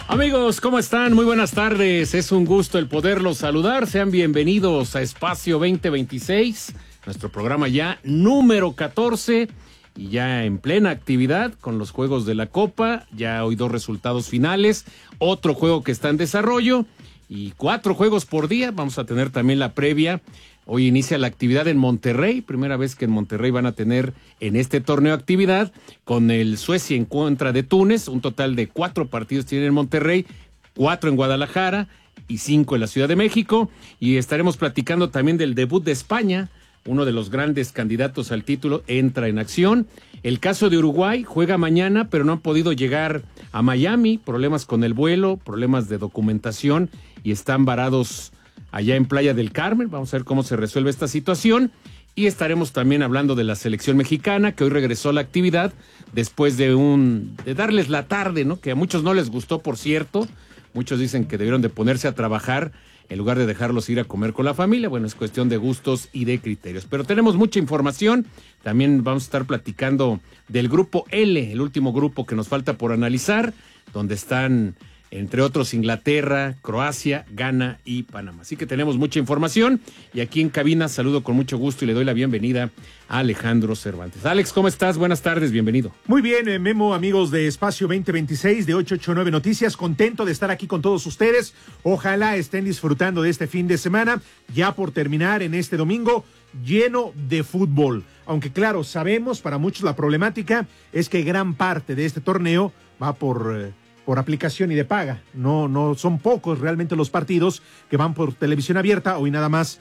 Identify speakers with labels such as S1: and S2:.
S1: Amigos, ¿cómo están? Muy buenas tardes. Es un gusto el poderlos saludar. Sean bienvenidos a Espacio 2026, nuestro programa ya número 14 y ya en plena actividad con los juegos de la Copa. Ya hoy 2 resultados finales, otro juego que está en desarrollo y 4 juegos por día. Vamos a tener también la previa. Hoy inicia la actividad en Monterrey, primera vez que en Monterrey van a tener en este torneo actividad con el Suecia en contra de Túnez, un total de 4 partidos tienen en Monterrey, 4 en Guadalajara y 5 en la Ciudad de México, y estaremos platicando también del debut de España, uno de los grandes candidatos al título entra en acción. El caso de Uruguay juega mañana, pero no han podido llegar a Miami, problemas con el vuelo, problemas de documentación y están varados allá en Playa del Carmen. Vamos a ver cómo se resuelve esta situación. Y estaremos también hablando de la selección mexicana, que hoy regresó a la actividad después de darles la tarde, ¿no? Que a muchos no les gustó, por cierto. Muchos dicen que debieron de ponerse a trabajar en lugar de dejarlos ir a comer con la familia. Bueno, es cuestión de gustos y de criterios. Pero tenemos mucha información. También vamos a estar platicando del grupo L, el último grupo que nos falta por analizar, donde están, entre otros, Inglaterra, Croacia, Ghana y Panamá. Así que tenemos mucha información y aquí en cabina saludo con mucho gusto y le doy la bienvenida a Alejandro Cervantes. Alex, ¿cómo estás? Buenas tardes, bienvenido.
S2: Muy bien, Memo, amigos de Espacio 2026 de 889 Noticias, contento de estar aquí con todos ustedes. Ojalá estén disfrutando de este fin de semana, ya por terminar en este domingo, lleno de fútbol. Aunque claro, sabemos, para muchos la problemática es que gran parte de este torneo va por aplicación y de paga. No son pocos realmente los partidos que van por televisión abierta. Hoy nada más